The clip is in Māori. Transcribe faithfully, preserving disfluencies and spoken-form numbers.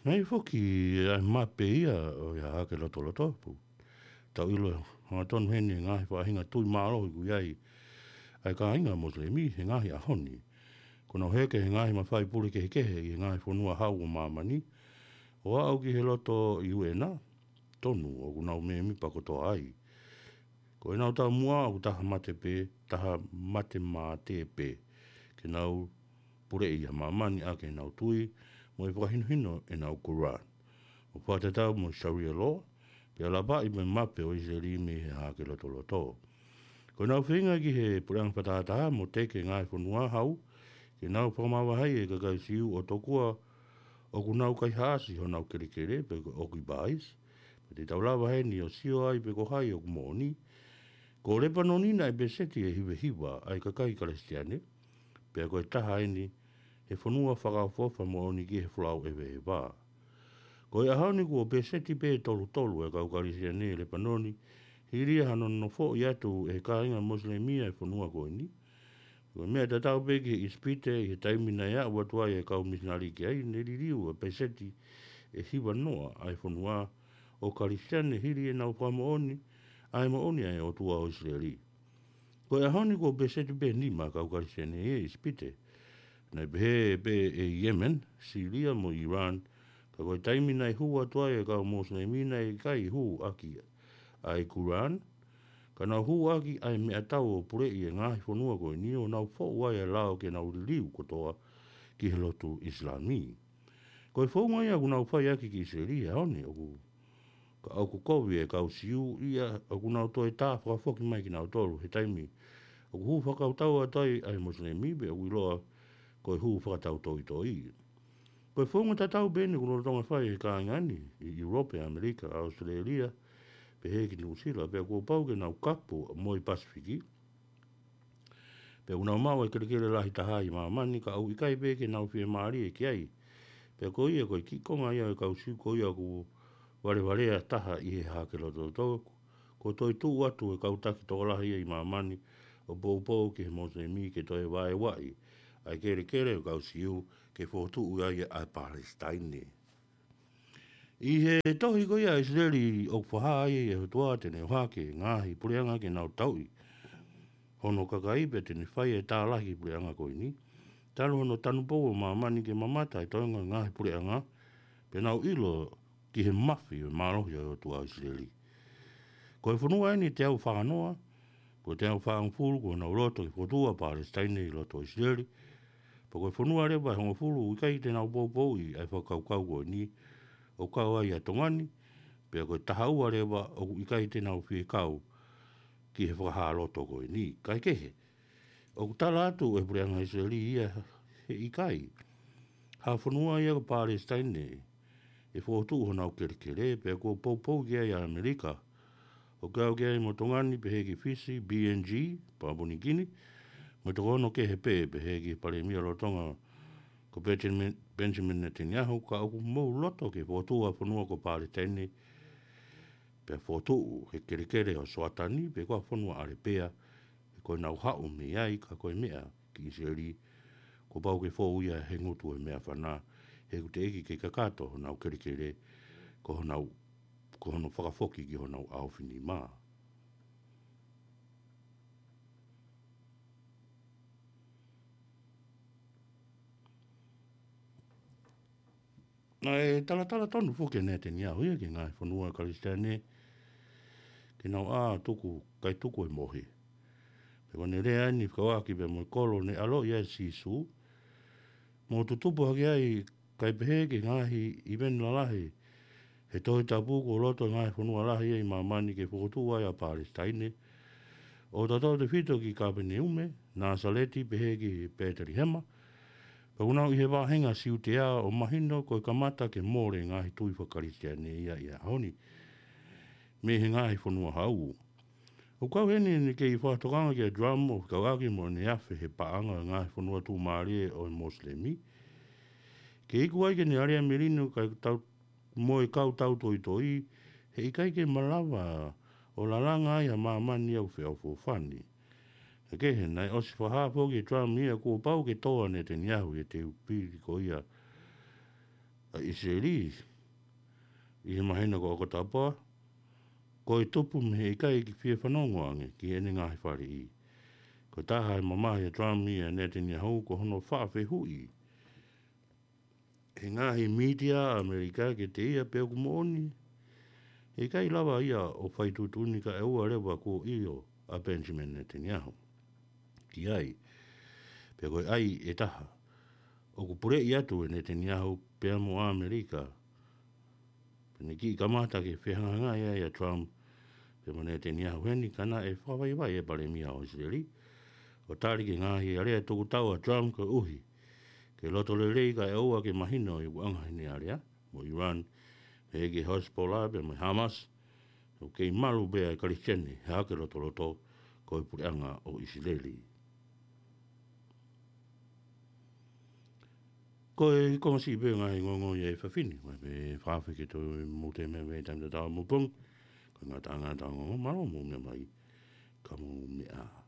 Nei foki ai mape ia o ia hake loto loto pu. Tau ilo hanga tonu heni ngahi whahinga tui maalo i kuiai ai ka inga moslemi he ngahi a honi. Kono heke he ngahi mawhai puli ke kehe i he ngahi whanua hau o mamani. O au ki he loto i uena tonu o kunau me mipa koto ai. Ko e nau tau mua au taha mate pe, taha mate ma te pe. Ke nau pure i ha mamani a ke nau tui mo e whakahino hino e nau Quran. O whatatau mo Sharia law, pe ala ba i me mape o Israeli me he hake loto loto. Ko nau whinga ki he purang whatataha mo teke ngai whanua hau, ke nau whamawa hai e kakai siu o tokua o kunau kai haasi ho nau kere kere pe o kui bais. Pe te taulawa hei ni o sio ai pe ko hai o kumoni. Ko lepa no nina e beseti e hiwe hiwa ai kakai kalestiane, pe a koe taha e ni he whanua whakaufofa mo oni ki he flau ewe e wā. Ko e ahau ko beseti pe tolu tolu e kau kalestiane lepa noni, hiria hano no fo i atu e ka inga muslimia e whanua koe ni. Ko mea ta tau pe ki ispite i he taimina ia watua e kau misnari ki ai, ne ririu e beseti e hiwa noa ai whanua o kalestiane hiri e nau whamo oni, ai mo oni ai o tua o Israeli. Ko e ahau ko beseti pe nima kau kalestiane e ispite, na behe pe e Yemen, Syria mo Iran, ka koe taimina i hua toa e kau muslimina i kai hu aki ai Quran, ka nau hu aki ai mea tau o pure i e ngahi whanua koe ni o nau fo wai e lao ke nau liu kotoa ki he lotu Islami. Ko e whaunga ia ku nau whai aki ki Israeli e honi o ku ka au ku kovi e kau siu ia o ku nau toi tā whakafoki mai ki nau tolu he taimi o ku hu whakau tau a tai ai muslimi be o ku iloa ko e hu whakatau toi toi. Ko e whaunga tatau bene ku ronga whai e ka ngani i Europe, Amerika, Australia, pe he ki Nusila, pe ko pau ke nau kapu mo i Pasifiki. Pe unau mau e kere kere lahi taha i mamani ka au ikai pe ke nau fie maari e ki ai. Pe ko ia ko i ki konga ia e kau siu ko ia ku wale wale a taha i he hake loto to. Ko toi tu atu e kau taki toko lahi i mamani o pou pou ke he moslemi ke toi wae wai. Ai kere kere o kau siu ke whotu uai a Palestine. I he tohi ko ia Israeli o whahai e hutua tene whake ngahi pureanga ke nau taui. Hono kakai pe tene whai e tālahi pureanga koe ni. Talo hono tanu pou o mamani ke mamata e toinga ngahi pureanga pe nau ilo ki he mafi o marohi o hutua Israeli. Ko e whanua ni te au whakanoa, ko te au whangfuru ko nau roto ki whotua Palestine i loto Israeli. Pa koe whanua rewa hongo furu i kai tēnau pou i ai whakaukau koe ni o kau ai a tongani, pe koe tahaua rewa o i kai tēnau whie kau ki he whakahaloto koe ni. Kai kehe, o tala atu e pureanga Israeli ia he i kai. Ha whanua ia ko Palestine e whotu honau kere kere, pe koe pou pou ki ai a Amerika. O kau ki ai mo tongani pe he ki Fisi, B N G, Papua Kini, mo te kono ke he pe pe he ki pare mia rotonga ko Benjamin Netanyahu ka au mou loto ke whotua whanua ko Palestine pe whotu he kere kere o Swatani pe kua whanua are pea e koe nau hau me ai ka koe mea ki Israeli ko pau ke whou ia he ngutu e mea whana he kute eki ke kakato nau kere kere ko honau ko hono whakafoki ki honau awhini maa. Na e tala tala tonu fuke ne te nia hui ke ngai whanua kalistane ke nau a tuku kai tuku e mohi. Pe wane rea ni whakawaki pe mo kolo ne alo ia si su mo tutupu hake ai kai pehe ke ngahi i ben lalahi he tohi tapu ko loto ngai whanua lahi i mamani ke whukutu ai a Palestine o tato te whito ki Kapene ume na saleti pehe ki Peteri Hema. Pa unau i he wāhenga siu te a o mahino koe kamata ke more ngahi tui whakaritiane ia ia honi. Me he ngahi whanua hau. O kau hene ni ke i whaatokanga ke drum o kawaki mo ne awhi he paanga ngahi whanua tū maare o moslemi. Ke iku ai ke ne area merino kai tau, mo e kau tau toi toi he ikai ke malawa o lalanga ai a mamani au whea o fōwhani. Ke he nei o si whahapo ki Trump ia ko pau ke toa ne te niahu e te upiri ko ia a Israeli. I he mahina ko o tapua. Ko e tupu me he kai ki whia whanongo ange ki ene ngahi whare i. Ko taha e mamahi a Trump i a Netanyahu ko hono whawhi hui. He ngahi media Amerika ke te ia peo kumoni. He kai lawa ia o whaitutuni ka e ua rewa ko iyo a Benjamin Netanyahu. Ki ai, peo koe ai e taha. O kupure i atu e Netanyahu pea mo a Amerika. Pene ki kamata ke whihanga ia ia Trump. Pea mo Netanyahu heni kana e whawaiwai e pare mia o Israeli. O tari ke ngahi a rea tuku tau a Trump ka uhi. Ke loto le rei ka e ua ke mahino i uanga hini a rea. Mo Iran, he ke Hezbollah, pea mo Hamas. O kei maru bea e Kristene, he hake loto loto ko i pureanga o Israeli. Ko e kongasi bea ngai ngongo i e whawhini. Mai me whawhi to mo te mea mea taim te tau mo pung. Ko ngā tā ngā tā ngongo maro mo mea mai. Ka mo mea.